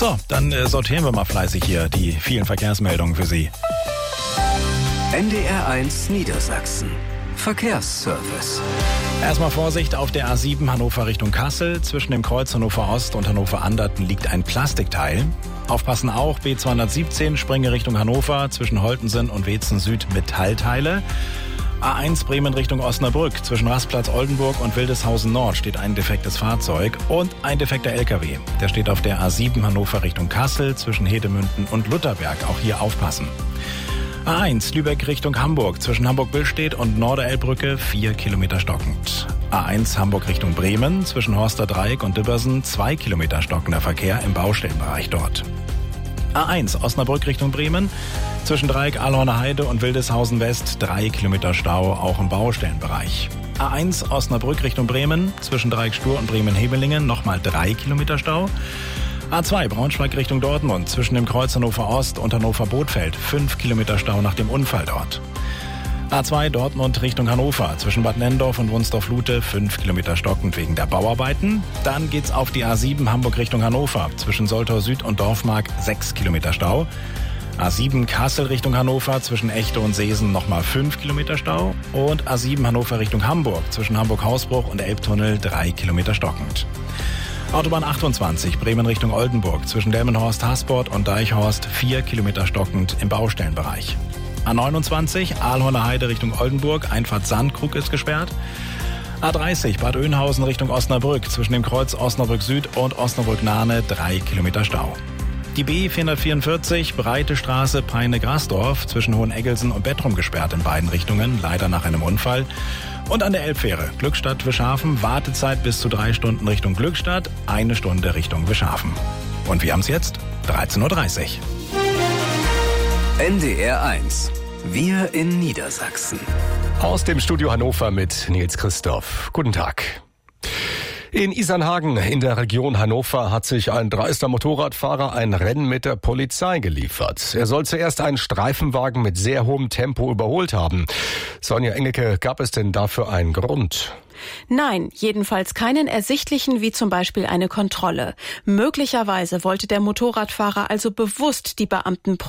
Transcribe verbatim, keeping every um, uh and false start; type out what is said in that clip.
So, dann äh, sortieren wir mal fleißig hier die vielen Verkehrsmeldungen für Sie. N D R eins Niedersachsen. Verkehrsservice. Erstmal Vorsicht auf der A sieben Hannover Richtung Kassel. Zwischen dem Kreuz Hannover Ost und Hannover Anderten liegt ein Plastikteil. Aufpassen auch B zweihundertsiebzehn Springe Richtung Hannover. Zwischen Holtensen und Weetzen Süd Metallteile. A eins Bremen Richtung Osnabrück. Zwischen Rastplatz Oldenburg und Wildeshausen Nord steht ein defektes Fahrzeug und ein defekter L K W. Der steht auf der A sieben Hannover Richtung Kassel zwischen Hedemünden und Lutherberg. Auch hier aufpassen. A eins Lübeck Richtung Hamburg. Zwischen Hamburg-Billstedt und Norderelbbrücke vier Kilometer stockend. A eins Hamburg Richtung Bremen. Zwischen Horster Dreieck und Dibbersen zwei Kilometer stockender Verkehr im Baustellenbereich dort. A eins Osnabrück Richtung Bremen. Zwischen Dreieck Ahlhorner Heide und Wildeshausen West drei Kilometer Stau, auch im Baustellenbereich. A eins Osnabrück Richtung Bremen. Zwischen Dreieck Stur und Bremen-Hebelingen nochmal drei Kilometer Stau. A zwei Braunschweig Richtung Dortmund. Zwischen dem Kreuz Hannover Ost und Hannover Bothfeld fünf Kilometer Stau nach dem Unfall dort. A zwei Dortmund Richtung Hannover. Zwischen Bad Nenndorf und Wunsdorf-Lute fünf Kilometer stockend wegen der Bauarbeiten. Dann geht's auf die A sieben Hamburg Richtung Hannover. Zwischen Soltau Süd und Dorfmark sechs Kilometer Stau. A sieben Kassel Richtung Hannover. Zwischen Echte und Seesen nochmal fünf Kilometer Stau. Und A sieben Hannover Richtung Hamburg. Zwischen Hamburg-Hausbruch und Elbtunnel drei Kilometer stockend. Autobahn achtundzwanzig Bremen Richtung Oldenburg. Zwischen Delmenhorst-Hasport und Deichhorst vier Kilometer stockend im Baustellenbereich. A neunundzwanzig Ahlhorner Heide Richtung Oldenburg. Einfahrt Sandkrug ist gesperrt. A dreißig Bad Oeynhausen Richtung Osnabrück. Zwischen dem Kreuz Osnabrück Süd und Osnabrück Nahne drei Kilometer Stau. Die B vierhundertvierundvierzig Breite Straße Peine-Grasdorf. Zwischen Hoheneggelsen und Bettrum gesperrt in beiden Richtungen. Leider nach einem Unfall. Und an der Elbfähre Glückstadt-Wischhafen, Wartezeit bis zu drei Stunden Richtung Glückstadt, eine Stunde Richtung Wischhafen. Und wir haben es jetzt, dreizehn Uhr dreißig. N D R eins. Wir in Niedersachsen. Aus dem Studio Hannover mit Nils Christoph. Guten Tag. In Isernhagen in der Region Hannover hat sich ein dreister Motorradfahrer ein Rennen mit der Polizei geliefert. Er soll zuerst einen Streifenwagen mit sehr hohem Tempo überholt haben. Sonja Engelke, gab es denn dafür einen Grund? Nein, jedenfalls keinen ersichtlichen, wie zum Beispiel eine Kontrolle. Möglicherweise wollte der Motorradfahrer also bewusst die Beamten